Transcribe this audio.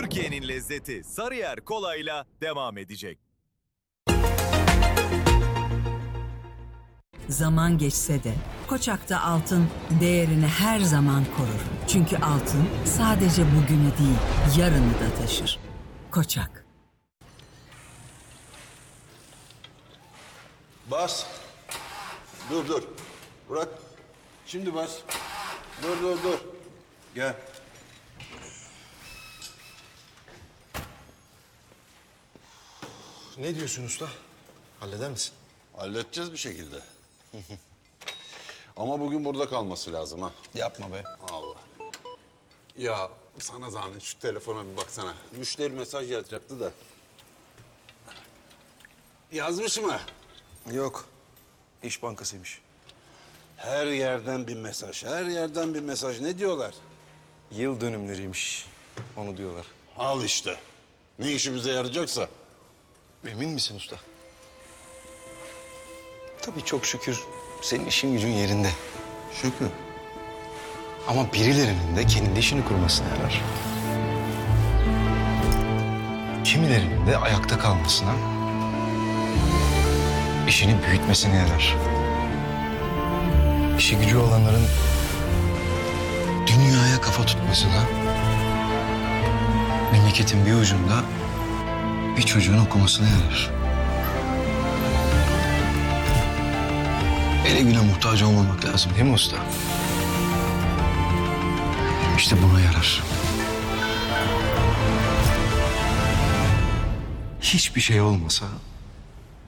Türkiye'nin lezzeti Sarıyer Kolay'la devam edecek. Zaman geçse de Koçak'ta altın değerini her zaman korur. Çünkü altın sadece bugünü değil, yarını da taşır. Koçak. Bas. Dur. Bırak. Şimdi bas. Dur. Gel. Ne diyorsun usta? Halleder misin? Halledeceğiz bir şekilde. Ama bugün burada kalması lazım ha. Yapma be. Allah. Ya sana zahmet şu telefona bir baksana. Müşteri mesaj yazacaktı da. Yazmış mı? Yok. İş Bankası'ymış. Her yerden bir mesaj. Ne diyorlar? Yıl dönümleriymiş. Onu diyorlar. Al işte. Ne işimize yarayacaksa. Emin misin usta? Tabii çok şükür senin işin gücün yerinde. Şükür. Ama birilerinin de kendi işini kurmasına yarar. Kimilerinin de ayakta kalmasına, işini büyütmesine yarar. İşi gücü olanların dünyaya kafa tutmasına, memleketin bir ucunda bir çocuğun okumasına yarar. Ele güne muhtaç olmamak lazım değil mi usta? İşte buna yarar. Hiçbir şey olmasa